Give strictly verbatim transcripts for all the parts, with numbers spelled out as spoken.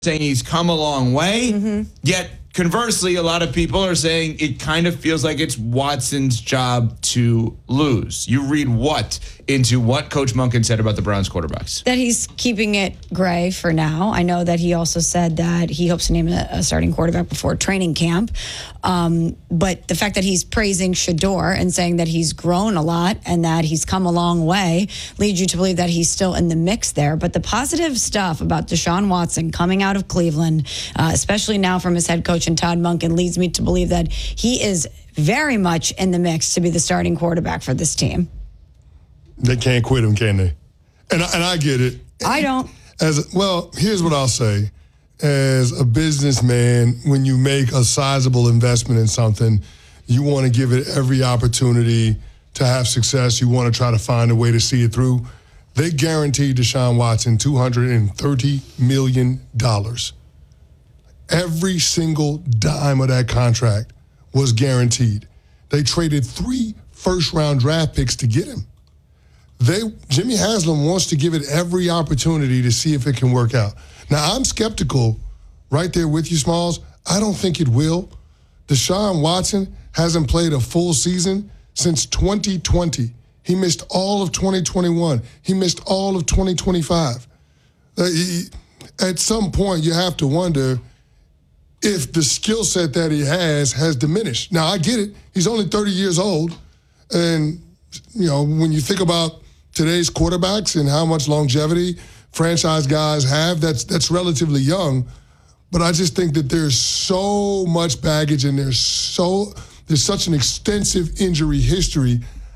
saying he's come a long way, mm-hmm. yet conversely, a lot of people are saying it kind of feels like it's Watson's job to lose. You read what into what Coach Monken said about the Browns quarterbacks? That he's keeping it gray for now. I know that he also said that he hopes to name a, a starting quarterback before training camp. Um, but the fact that he's praising Shedeur and saying that he's grown a lot and that he's come a long way leads you to believe that he's still in the mix there. But the positive stuff about Deshaun Watson coming out of Cleveland, uh, especially now from his head coach and Todd Monken, leads me to believe that he is very much in the mix to be the starting quarterback for this team. They can't quit him, can they? And, and I get it. I don't. As well, here's what I'll say. As a businessman, when you make a sizable investment in something, you want to give it every opportunity to have success. You want to try to find a way to see it through. They guaranteed Deshaun Watson two hundred thirty million dollars. Every single dime of that contract was guaranteed. They traded three first-round draft picks to get him. They Jimmy Haslam wants to give it every opportunity to see if it can work out. Now, I'm skeptical right there with you, Smalls. I don't think it will. Deshaun Watson hasn't played a full season since twenty twenty. He missed all of twenty twenty-one. He missed all of twenty twenty-five. Uh, he, at some point, you have to wonder if the skill set that he has has diminished. Now, I get it. He's only thirty years old. And, you know, when you think about today's quarterbacks and how much longevity franchise guys have, that's that's relatively young. But I just think that there's so much baggage and there's so there's such an extensive injury history.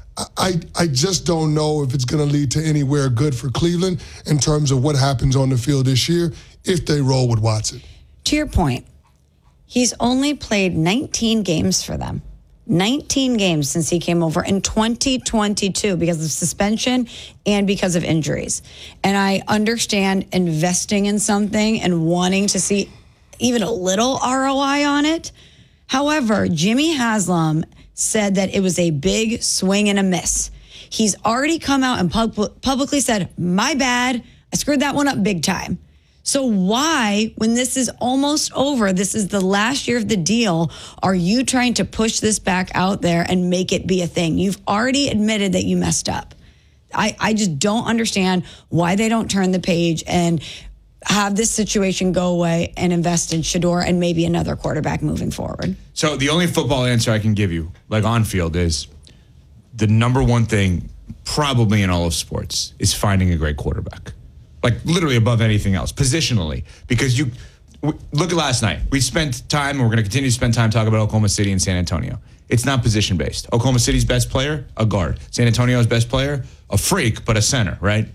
I, I just don't know if it's going to lead to anywhere good for Cleveland in terms of what happens on the field this year if they roll with Watson. To your point, he's only played nineteen games for them. nineteen games since he came over in twenty twenty-two because of suspension and because of injuries. And I understand investing in something and wanting to see even a little R O I on it. However, Jimmy Haslam said that it was a big swing and a miss. He's already come out and pub- publicly said, my bad, I screwed that one up big time. So why, when this is almost over, this is the last year of the deal, are you trying to push this back out there and make it be a thing? You've already admitted that you messed up. I, I just don't understand why they don't turn the page and have this situation go away and invest in Shedeur and maybe another quarterback moving forward. So the only football answer I can give you, like on field, is the number one thing probably in all of sports is finding a great quarterback. Like literally above anything else, positionally. Because you look at last night. We spent time, and we're going to continue to spend time talking about Oklahoma City and San Antonio. It's not position-based. Oklahoma City's best player, a guard. San Antonio's best player, a freak, but a center, right?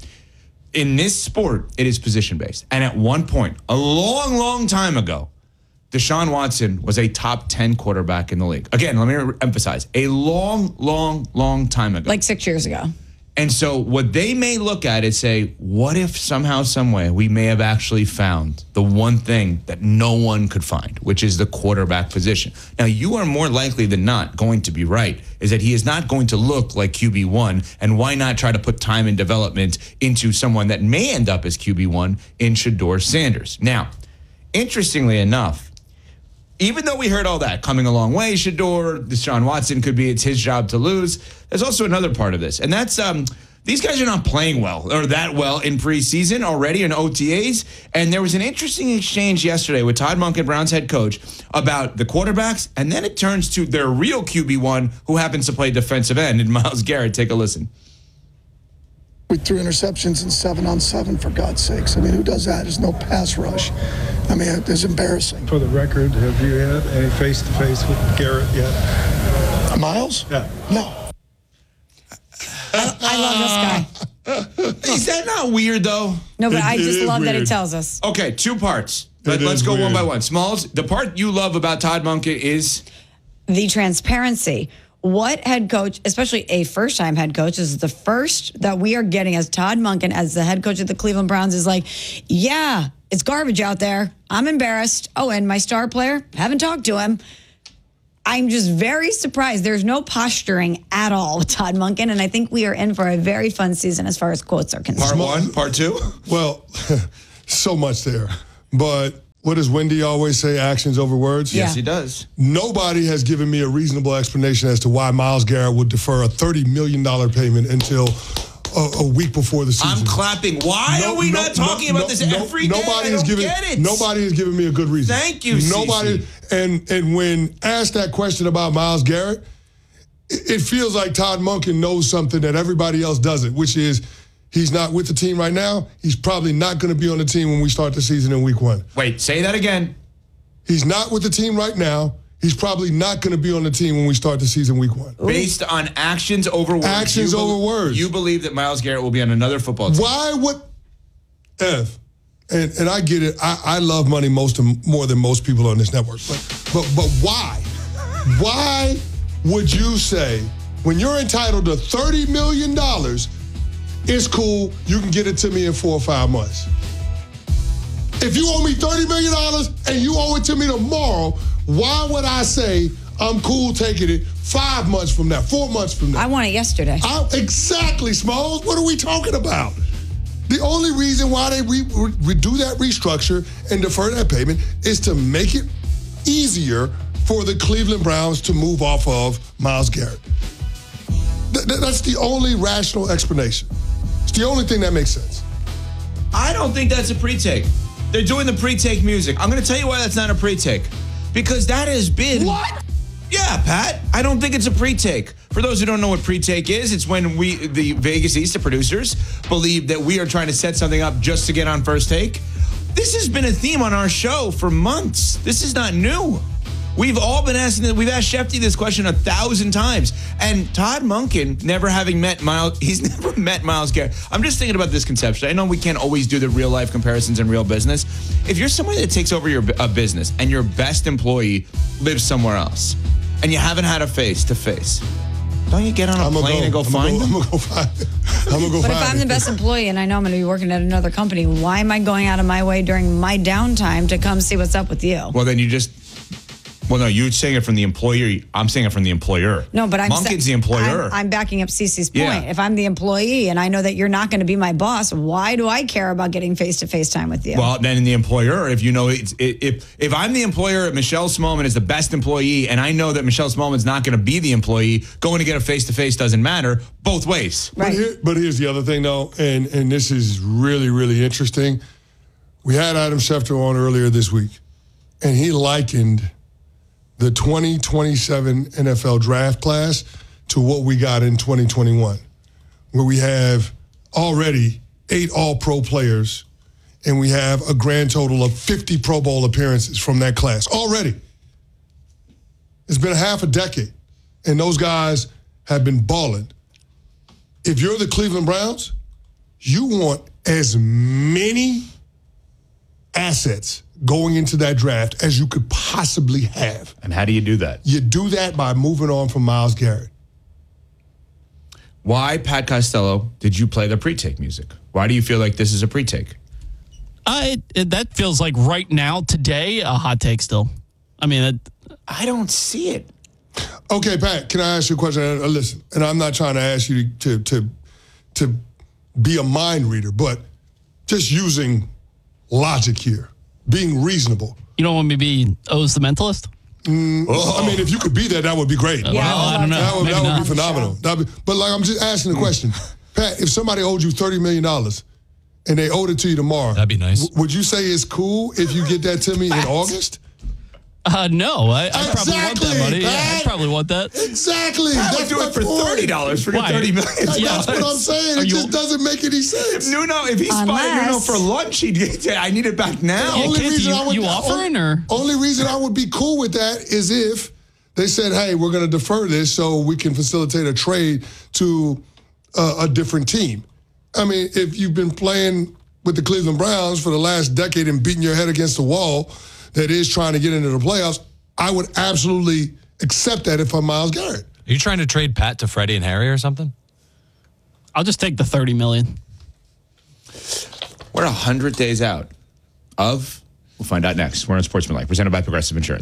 In this sport, it is position-based. And at one point, a long, long time ago, Deshaun Watson was a top ten quarterback in the league. Again, let me emphasize, a long, long, long time ago. Like six years ago. And so what they may look at is say, what if somehow, some way, we may have actually found the one thing that no one could find, which is the quarterback position. Now, you are more likely than not going to be right, is that he is not going to look like Q B one, and why not try to put time and development into someone that may end up as Q B one in Shedeur Sanders. Now, interestingly enough, even though we heard all that, coming a long way, Shedeur, Deshaun Watson could be, it's his job to lose. There's also another part of this, and that's um, these guys are not playing well or that well in preseason already in O T As. And there was an interesting exchange yesterday with Todd Monken, Browns head coach, about the quarterbacks, and then it turns to their real Q B one, who happens to play defensive end, and Myles Garrett. Take a listen. We threw interceptions in seven on seven, for God's sakes. I mean, who does that? There's no pass rush. I mean, it's embarrassing. For the record, have you had any face-to-face with Garrett yet? Myles? Yeah. No. I, I love this guy. Is that not weird, though? No, but It- I it just is love that he weird. tells us. Okay, two parts. Let, It let's is go one weird. by one. Smalls, the part you love about Todd Monken is... The transparency. What head coach, especially a first-time head coach, this is the first that we are getting as Todd Monken, as the head coach of the Cleveland Browns, is like, yeah, it's garbage out there. I'm embarrassed. Oh, and my star player, haven't talked to him. I'm just very surprised. There's no posturing at all with Todd Monken, and I think we are in for a very fun season as far as quotes are concerned. Part one, part two? Well, so much there. But what does Wendy always say? Actions over words? Yes, Yeah. he does. Nobody has given me a reasonable explanation as to why Myles Garrett would defer a thirty million dollars payment until a, a week before the season. I'm clapping. Why No- are we no- not talking no- about this no- every day? Nobody I has don't given. get it. Nobody has given me a good reason. Thank you, Nobody. Cece. And and when asked that question about Myles Garrett, it, it feels like Todd Monken knows something that everybody else doesn't, which is he's not with the team right now. He's probably not going to be on the team when we start the season in week one. Wait, say that again. He's not with the team right now. He's probably not going to be on the team when we start the season week one. Based on actions over words. Actions you over bel- words. You believe that Myles Garrett will be on another football team. Why would F? And and I get it. I, I love money most of, more than most people on this network. But but but why? Why would you say when you're entitled to thirty million dollars, it's cool, you can get it to me in four or five months? If you owe me thirty million dollars and you owe it to me tomorrow, why would I say I'm cool taking it five months from now, four months from now? I want it yesterday. I, exactly, Smalls. What are we talking about? The only reason why they re, re, re- do that restructure and defer that payment is to make it easier for the Cleveland Browns to move off of Myles Garrett. Th- th- that's the only rational explanation. It's the only thing that makes sense. I don't think that's a pre-take. They're doing the pre-take music. I'm going to tell you why that's not a pre-take. Because that has been... What? Yeah, Pat. I don't think it's a pre-take. For those who don't know what pre-take is, it's when we, the Vegas East, the producers, believe that we are trying to set something up just to get on First Take. This has been a theme on our show for months. This is not new. We've all been asking, we've asked Shefty this question a thousand times. And Todd Monken, never having met Myles, he's never met Myles Garrett. I'm just thinking about this conception. I know we can't always do the real life comparisons in real business. If you're somebody that takes over your a business and your best employee lives somewhere else and you haven't had a face to face, don't you get on a I'm plane and go I'm find gonna them? I'm gonna go find. I'm gonna go But find. if I'm the it. best employee and I know I'm going to be working at another company, why am I going out of my way during my downtime to come see what's up with you? Well, then you just, well, no, you're saying it from the employer. I'm saying it from the employer. No, but I'm Monken's sa- the employer. I'm, I'm backing up Cece's point. Yeah. If I'm the employee and I know that you're not going to be my boss, why do I care about getting face-to-face time with you? Well, then in the employer, if you know, it's, if if I'm the employer, Michelle Smallman is the best employee, and I know that Michelle Smallman's not going to be the employee, going to get a face-to-face doesn't matter. Both ways. But, right. here, but here's the other thing, though, and, and this is really, really interesting. We had Adam Schefter on earlier this week, and he likened the twenty twenty-seven N F L draft class to what we got in twenty twenty-one, where we have already eight all-pro players, and we have a grand total of fifty Pro Bowl appearances from that class already. It's been a half a decade, and those guys have been balling. If you're the Cleveland Browns, you want as many assets going into that draft as you could possibly have. And how do you do that? You do that by moving on from Myles Garrett. Why, Pat Costello, did you play the pre-take music? Why do you feel like this is a pre-take? Uh, it, it, that feels like right now, today, a hot take still. I mean, it, I don't see it. Okay, Pat, can I ask you a question? Uh, listen, and I'm not trying to ask you to, to, to, to be a mind reader, but just using logic here, being reasonable. you don't want me to be O's the mentalist? Well, I mean, if you could be there, that would be great. Yeah, well, I don't know. That would, Maybe that would not. be phenomenal. That'd be, but like, I'm just asking the question. Pat, if somebody owed you thirty million dollars and they owed it to you tomorrow, That'd be nice. w- would you say it's cool if you get that to me in August? Uh, no, I, I probably want Exactly, that money. Yeah, I Pat. probably want that. Exactly. I would That's do my it for point. thirty dollars. Forget Why? thirty million. That's Yeah. what I'm saying. Are It you- just doesn't make any sense. Nuno, if he's buying Nuno Unless- for lunch, he'd say, I need it back now. Yeah, Only Keith, reason you- I would- you offering, or- Only reason I would be cool with that is if they said, hey, we're going to defer this so we can facilitate a trade to uh, a different team. I mean, if you've been playing with the Cleveland Browns for the last decade and beating your head against the wall that is trying to get into the playoffs, I would absolutely accept that if I'm Myles Garrett. Are you trying to trade Pat to Freddie and Harry or something? I'll just take the thirty million. We're one hundred days out of, we'll find out next. We're on Sportsmanlike, presented by Progressive Insurance.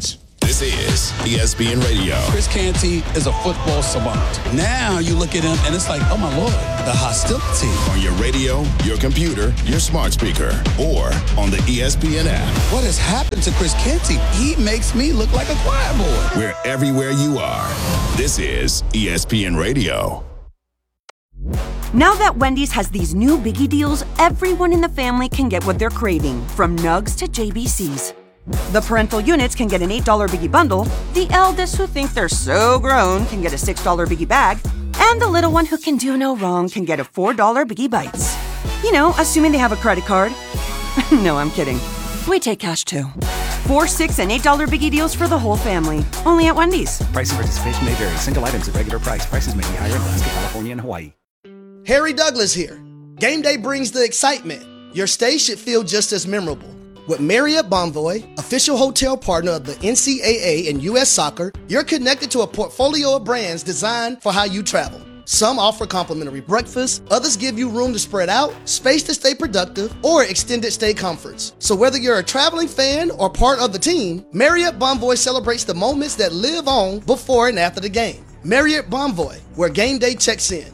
This is E S P N Radio. Chris Canty is a football savant. Now you look at him and it's like, oh my Lord, the hostility. On your radio, your computer, your smart speaker, or on the E S P N app. What has happened to Chris Canty? He makes me look like a choir boy. We're everywhere you are. This is E S P N Radio. Now that Wendy's has these new biggie deals, everyone in the family can get what they're craving, from nugs to J B Cs. The parental units can get an eight dollar biggie bundle, the eldest who think they're so grown can get a six dollar biggie bag, and the little one who can do no wrong can get a four dollar biggie bites. You know, assuming they have a credit card. No, I'm kidding. We take cash too. Four, six, and eight dollar biggie deals for the whole family. Only at Wendy's. Price and participation may vary. Single items at regular price. Prices may be higher in Alaska, California, and Hawaii. Harry Douglas here. Game day brings the excitement. Your stay should feel just as memorable. With Marriott Bonvoy, official hotel partner of the N C double A and U S Soccer, you're connected to a portfolio of brands designed for how you travel. Some offer complimentary breakfast, others give you room to spread out, space to stay productive, or extended stay comforts. So whether you're a traveling fan or part of the team, Marriott Bonvoy celebrates the moments that live on before and after the game. Marriott Bonvoy, where game day checks in.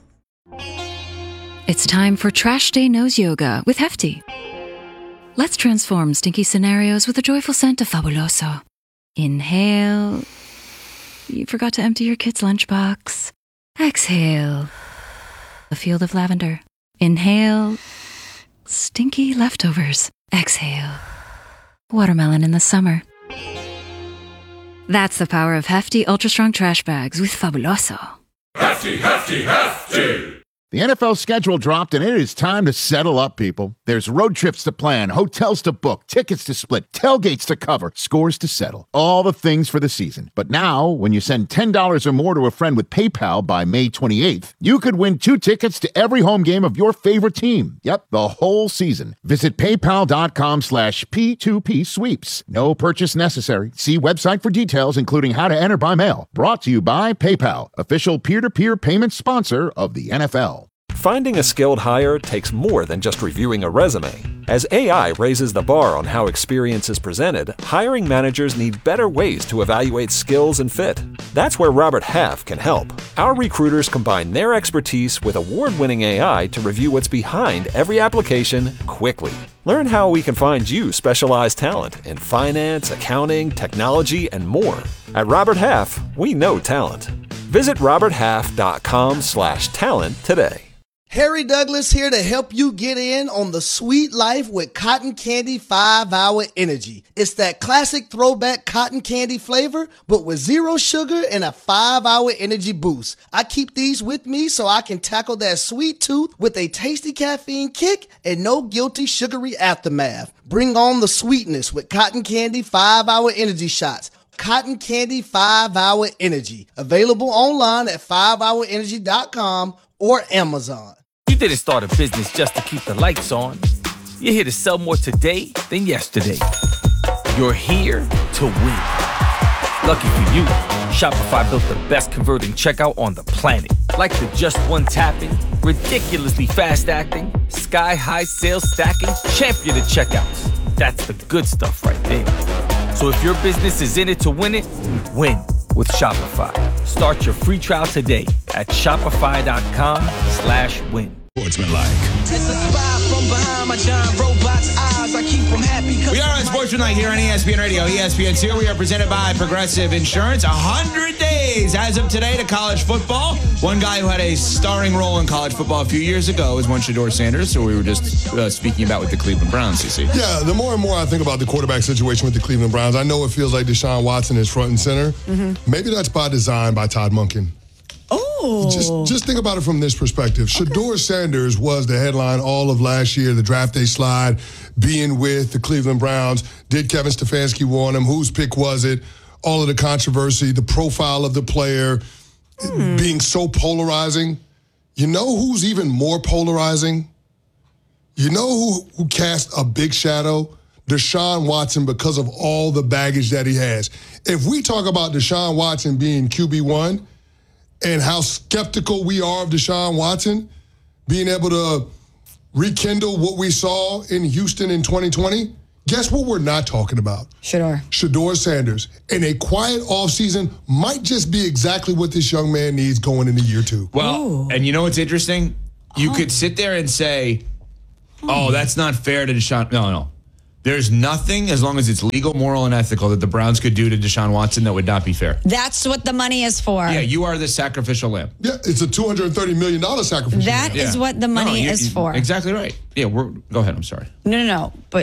It's time for Trash Day Nose Yoga with Hefty. Let's transform stinky scenarios with a joyful scent of Fabuloso. Inhale. You forgot to empty your kid's lunchbox. Exhale. A field of lavender. Inhale. Stinky leftovers. Exhale. Watermelon in the summer. That's the power of Hefty Ultra Strong Trash Bags with Fabuloso. Hefty, hefty, hefty! The N F L schedule dropped, and it is time to settle up, people. There's road trips to plan, hotels to book, tickets to split, tailgates to cover, scores to settle. All the things for the season. But now, when you send ten dollars or more to a friend with PayPal by May twenty-eighth, you could win two tickets to every home game of your favorite team. Yep, the whole season. Visit paypal.com slash P2P sweeps. No purchase necessary. See website for details, including how to enter by mail. Brought to you by PayPal, official peer-to-peer payment sponsor of the N F L. Finding a skilled hire takes more than just reviewing a resume. As A I raises the bar on how experience is presented, hiring managers need better ways to evaluate skills and fit. That's where Robert Half can help. Our recruiters combine their expertise with award-winning A I to review what's behind every application quickly. Learn how we can find you specialized talent in finance, accounting, technology, and more. At Robert Half, we know talent. Visit roberthalf.com slash talent today. Harry Douglas here to help you get in on the sweet life with Cotton Candy five hour Energy. It's that classic throwback cotton candy flavor, but with zero sugar and a five hour energy boost. I keep these with me so I can tackle that sweet tooth with a tasty caffeine kick and no guilty sugary aftermath. Bring on the sweetness with Cotton Candy five hour Energy shots. Cotton Candy five hour Energy. Available online at five hour energy dot com or Amazon. You didn't start a business just to keep the lights on. You're here to sell more today than yesterday. You're here to win. Lucky for you, Shopify built the best converting checkout on the planet. Like the just one tapping, ridiculously fast acting, sky-high sales stacking, champion of checkouts. That's the good stuff right there. So if your business is in it to win it, win with Shopify. Start your free trial today at shopify.com slash win. Sportsmanlike. It's a spy from behind my giant robot's eyes. I keep them happy. We are on Sportsmanlike here on E S P N Radio, E S P N two. We are presented by Progressive Insurance. one hundred days as of today to college football. One guy who had a starring role in college football a few years ago is one Shedeur Sanders, who we were just uh, speaking about with the Cleveland Browns, you see. Yeah, the more and more I think about the quarterback situation with the Cleveland Browns, I know it feels like Deshaun Watson is front and center. Mm-hmm. Maybe that's by design by Todd Monken. Oh. Just just think about it from this perspective. Okay. Shedeur Sanders was the headline all of last year, the draft day slide, being with the Cleveland Browns. Did Kevin Stefanski want him? Whose pick was it? All of the controversy, the profile of the player hmm. being so polarizing. You know who's even more polarizing? You know who, who cast a big shadow? Deshaun Watson, because of all the baggage that he has. If we talk about Deshaun Watson being Q B one, and how skeptical we are of Deshaun Watson, being able to rekindle what we saw in Houston in twenty twenty, Guess what we're not talking about? Shador. Shador Sanders. And a quiet offseason might just be exactly what this young man needs going into year two. Well, Ooh. And you know what's interesting? You oh. could sit there and say, oh, that's not fair to Deshaun. No, no. There's nothing, as long as it's legal, moral, and ethical, that the Browns could do to Deshaun Watson that would not be fair. That's what the money is for. Yeah, you are the sacrificial lamb. Yeah, it's a two hundred thirty million dollars sacrificial That lamb. is Yeah. what the money no, you, is you, for. Exactly right. Yeah, we're, go ahead. I'm sorry. No, no, no. But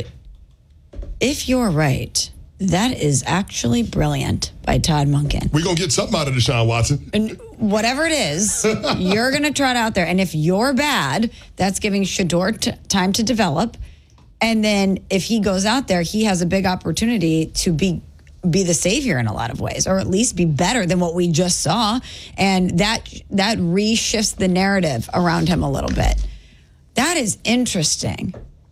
if you're right, that is actually brilliant by Todd Monken. We're going to get something out of Deshaun Watson. And whatever it is, you're going to trot out there. And if you're bad, that's giving Shador t- time to develop. And then if he goes out there, he has a big opportunity to be be the savior in a lot of ways, or at least be better than what we just saw. And that that reshifts the narrative around him a little bit. That is interesting.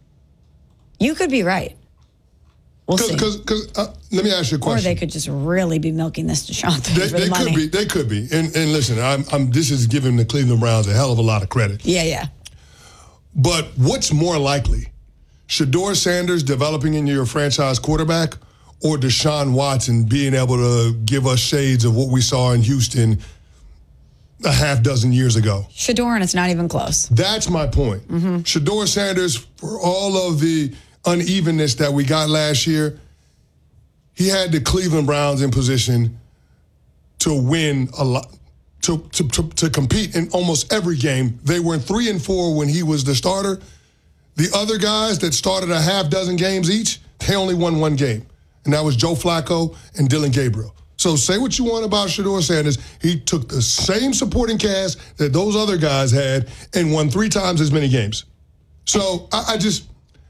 You could be right. We'll Cause, see. Cause, cause, uh, let me ask you a question. Or they could just really be milking this Deshaun thing They, for they the money. could be. They could be. And, and listen, I'm, I'm, this is giving the Cleveland Browns a hell of a lot of credit. Yeah, yeah. But what's more likely? Shador Sanders developing into your franchise quarterback, or Deshaun Watson being able to give us shades of what we saw in Houston a half dozen years ago? Shador, and it's not even close. That's my point. Mm-hmm. Shador Sanders, for all of the unevenness that we got last year, he had the Cleveland Browns in position to win a lot, to, to, to, to compete in almost every game. They were three and four when he was the starter. The other guys that started a half dozen games each, they only won one game. And that was Joe Flacco and Dylan Gabriel. So say what you want about Shador Sanders. He took the same supporting cast that those other guys had and won three times as many games. So I, I just,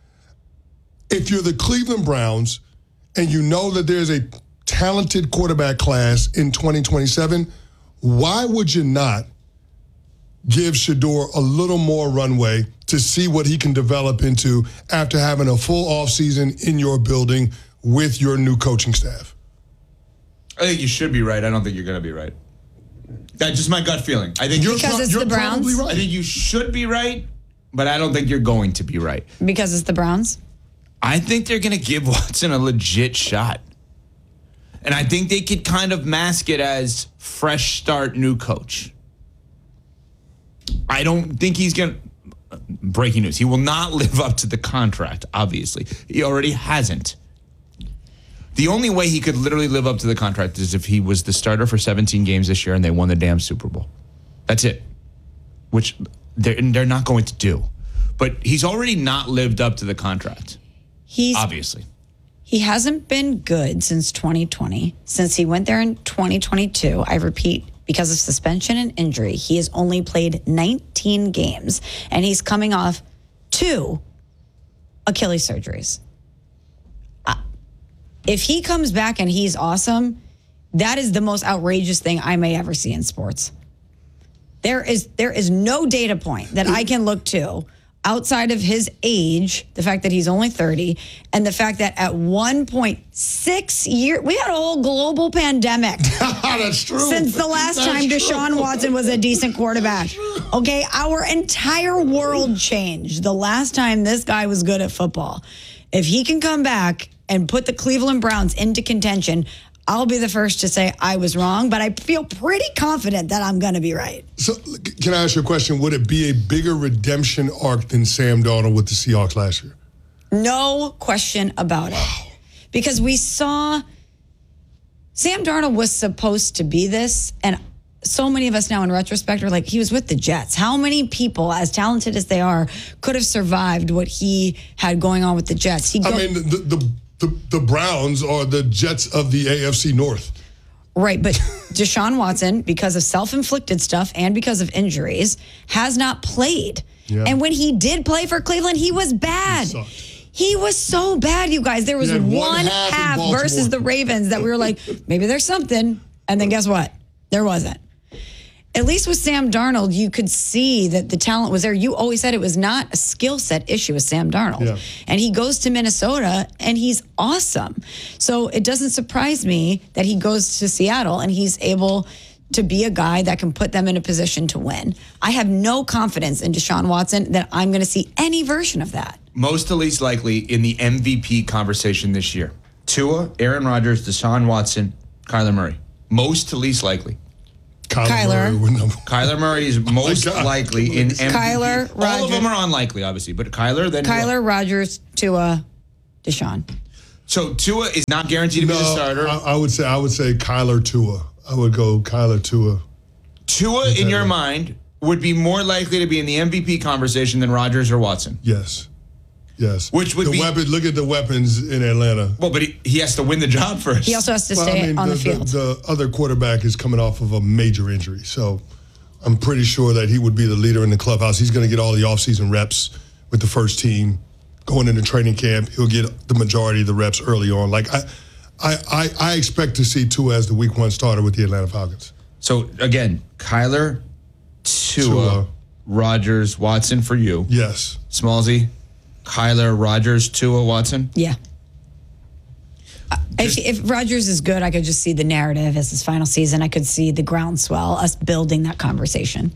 if you're the Cleveland Browns and you know that there's a talented quarterback class in twenty twenty-seven, why would you not give Shador a little more runway to see what he can develop into after having a full offseason in your building with your new coaching staff? I think you should be right. I don't think you're going to be right. That's just my gut feeling. I think you're, because it's you're the Browns. Right. I think you should be right, but I don't think you're going to be right. Because it's the Browns? I think they're going to give Watson a legit shot. And I think they could kind of mask it as fresh start, new coach. I don't think he's going to... Breaking news. He will not live up to the contract, obviously. He already hasn't. The only way he could literally live up to the contract is if he was the starter for seventeen games this year and they won the damn Super Bowl. That's it. Which they're, they're not going to do. But he's already not lived up to the contract. He's obviously. He hasn't been good since twenty twenty. Since he went there in twenty twenty-two, I repeat, because of suspension and injury, he has only played nineteen games, and he's coming off two Achilles surgeries. Uh, if he comes back and he's awesome, that is the most outrageous thing I may ever see in sports. There is there is no data point that I can look to outside of his age, the fact that he's only thirty, and the fact that at one point six years, we had a whole global pandemic. That's true. Since the last That's time Deshaun true. Watson was a decent quarterback. Okay, our entire world changed the last time this guy was good at football. If he can come back and put the Cleveland Browns into contention, I'll be the first to say I was wrong, but I feel pretty confident that I'm going to be right. So, can I ask you a question? Would it be a bigger redemption arc than Sam Darnold with the Seahawks last year? No question about it. Because we saw Sam Darnold was supposed to be this, and so many of us now in retrospect are like, he was with the Jets. How many people, as talented as they are, could have survived what he had going on with the Jets? He go- I mean, the, the The, the Browns are the Jets of the A F C North. Right, but Deshaun Watson, because of self-inflicted stuff and because of injuries, has not played. Yeah. And when he did play for Cleveland, he was bad. He, he was so bad, you guys. There was one, one half, half versus the Ravens that we were like, maybe there's something. And then guess what? There wasn't. At least with Sam Darnold, you could see that the talent was there. You always said it was not a skill set issue with Sam Darnold. Yeah. And he goes to Minnesota, and he's awesome. So it doesn't surprise me that he goes to Seattle, and he's able to be a guy that can put them in a position to win. I have no confidence in Deshaun Watson that I'm going to see any version of that. most to least likely in the M V P conversation this year? Tua, Aaron Rodgers, Deshaun Watson, Kyler Murray. Most to least likely. Kyler. Kyler. Murray would number- Kyler Murray is most God. likely in M V P. Kyler, All of Rodgers. them are unlikely, obviously, but Kyler, then Kyler, Rodgers, Tua, Deshaun. So Tua is not guaranteed to no, be the starter. I, I would say I would say Kyler Tua. I would go Kyler Tua. Tua, in your mind, would be more likely to be in the M V P conversation than Rodgers or Watson. Yes. Yes. Which would the be weapon, look at the weapons in Atlanta. Well, but he, he has to win the job first. He also has to Well, stay I mean, on the, the field. The, the other quarterback is coming off of a major injury, so I'm pretty sure that he would be the leader in the clubhouse. He's going to get all the offseason reps with the first team. Going into training camp, he'll get the majority of the reps early on. Like I, I, I, I expect to see Tua as the week one starter with the Atlanta Falcons. So again, Kyler, Tua, Tua. Rodgers, Watson for you. Yes. Smallsy, Kyler, Rodgers, Tua, Watson. Yeah. Uh, if, if Rodgers is good, I could just see the narrative as his final season. I could see the groundswell, us building that conversation.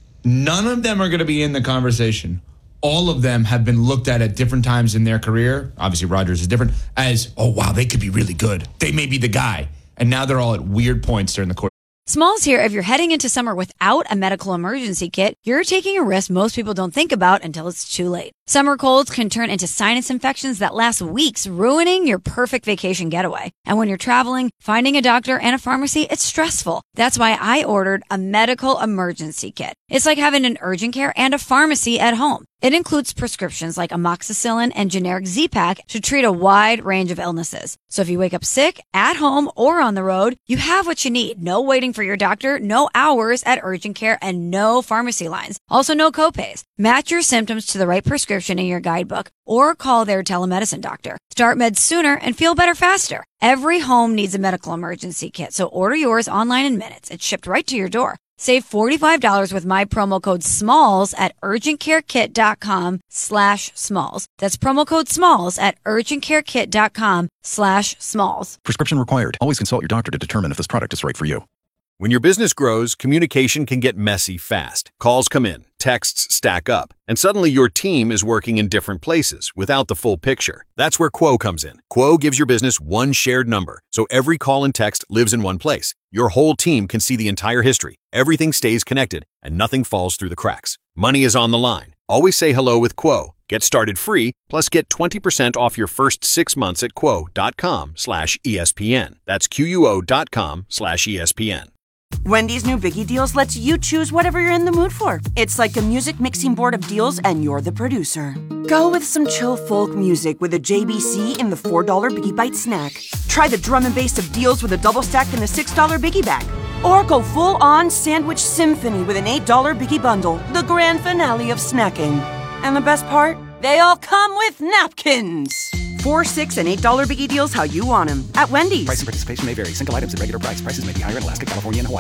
None of them are going to be in the conversation. All of them have been looked at at different times in their career. Obviously, Rodgers is different. As, oh, wow, they could be really good. They may be the guy. And now they're all at weird points during the course. Smalls here. If you're heading into summer without a medical emergency kit, you're taking a risk most people don't think about until it's too late. Summer colds can turn into sinus infections that last weeks, ruining your perfect vacation getaway. And when you're traveling, finding a doctor and a pharmacy, it's stressful. That's why I ordered a medical emergency kit. It's like having an urgent care and a pharmacy at home. It includes prescriptions like amoxicillin and generic Z-Pak to treat a wide range of illnesses. So if you wake up sick, at home, or on the road, you have what you need. No waiting for your doctor, no hours at urgent care, and no pharmacy lines. Also, no copays. Match your symptoms to the right prescription in your guidebook or call their telemedicine doctor. Start meds sooner and feel better faster. Every home needs a medical emergency kit, so order yours online in minutes. It's shipped right to your door. Save forty-five dollars with my promo code SMALLS at urgentcarekit.com slash SMALLS. That's promo code SMALLS at urgentcarekit.com slash SMALLS. Prescription required. Always consult your doctor to determine if this product is right for you. When your business grows, communication can get messy fast. Calls come in, texts stack up, and suddenly your team is working in different places without the full picture. That's where Quo comes in. Quo gives your business one shared number, so every call and text lives in one place. Your whole team can see the entire history. Everything stays connected, and nothing falls through the cracks. Money is on the line. Always say hello with Quo. Get started free, plus get twenty percent off your first six months at quo.com slash ESPN. That's Q-U-O dot com slash ESPN. Wendy's new Biggie Deals lets you choose whatever you're in the mood for. It's like a music mixing board of deals, and you're the producer. Go with some chill folk music with a J B C in the four dollar Biggie Bite snack. Try the drum and bass of deals with a double stack in the six dollar Biggie Bag. Or go full-on sandwich symphony with an eight dollar Biggie Bundle, the grand finale of snacking. And the best part? They all come with napkins. Four, six, and eight dollar Biggie Deals how you want them at Wendy's. Price and participation may vary. Single items at regular price. Prices may be higher in Alaska, California, and Hawaii.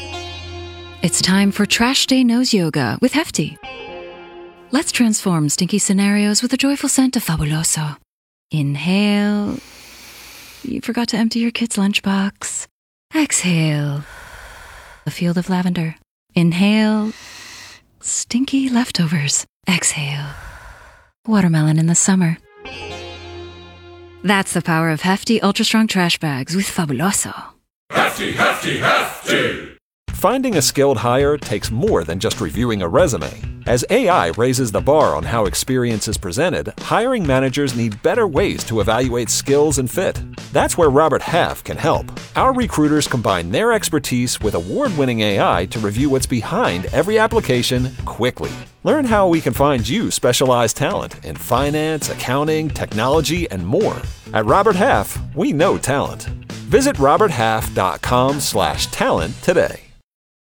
It's time for Trash Day Nose Yoga with Hefty. Let's transform stinky scenarios with a joyful scent of Fabuloso. Inhale. You forgot to empty your kid's lunchbox. Exhale. A field of lavender. Inhale. Stinky leftovers. Exhale. Watermelon in the summer. That's the power of Hefty Ultra Strong Trash Bags with Fabuloso. Hefty, hefty, hefty! Finding a skilled hire takes more than just reviewing a resume. As A I raises the bar on how experience is presented, hiring managers need better ways to evaluate skills and fit. That's where Robert Half can help. Our recruiters combine their expertise with award-winning A I to review what's behind every application quickly. Learn how we can find you specialized talent in finance, accounting, technology, and more. At Robert Half, we know talent. Visit robert half dot com slash talent today.